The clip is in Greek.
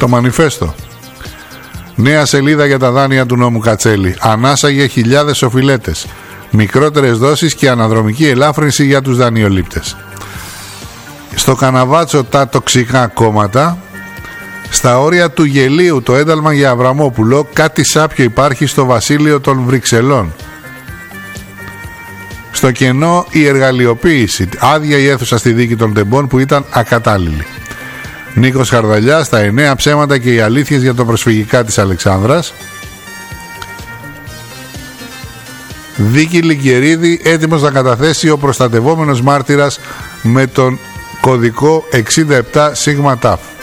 Το Μανιφέστο. Νέα σελίδα για τα δάνεια του νόμου Κατσέλη. Ανάσα για χιλιάδες οφειλέτες. Μικρότερες δόσεις και αναδρομική ελάφρυνση για τους δανειολήπτες. Στο Καναβάτσο τα τοξικά κόμματα. Στα όρια του γελίου το ένταλμα για Αβραμόπουλο. Κάτι σάπιο υπάρχει στο βασίλειο των Βρυξελών. Στο κενό η εργαλειοποίηση. Άδεια η αίθουσα στη δίκη των τεμπών που ήταν ακατάλληλη. Νίκος Χαρδαλιάς, τα 9 ψέματα και οι αλήθειες για το προσφυγικά της Αλεξάνδρας. Δίκη Λιγκερίδη, έτοιμος να καταθέσει ο προστατευόμενος μάρτυρας με τον κωδικό 67 ΣΥΓΜΑ ΤΑΦ.